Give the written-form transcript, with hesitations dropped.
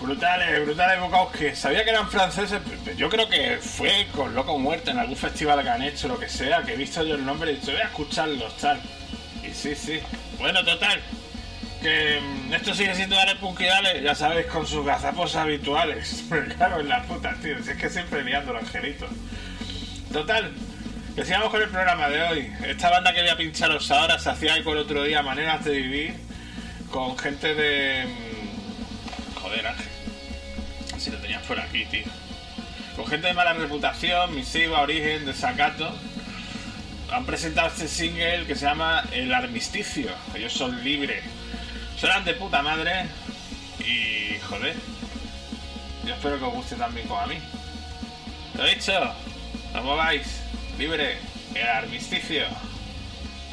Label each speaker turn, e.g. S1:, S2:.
S1: Brutales Bukowski. Sabía que eran franceses, pero yo creo que fue con Loco Muerte en algún festival que han hecho, lo que sea, que he visto yo el nombre y he dicho, voy a escucharlos, tal. Y sí. Bueno, total. Que esto sigue siendo Dale Punky Dale, ya sabéis, con sus gazapos habituales. Me cago en las putas, tío. Si es que siempre liando el angelito. Total. Que sigamos con el programa de hoy. Esta banda que voy a pincharos ahora se hacía eco el otro día, Maneras de Vivir, con gente de... Joder, Ángel. Si lo tenías por aquí, tío. Con gente de mala reputación, Misiva, Origen, Desacato. Han presentado este single que se llama El Armisticio. Ellos son libres. Suenan de puta madre. Y joder, yo espero que os guste también como a mí. Lo dicho, no mováis. Libre. El Armisticio.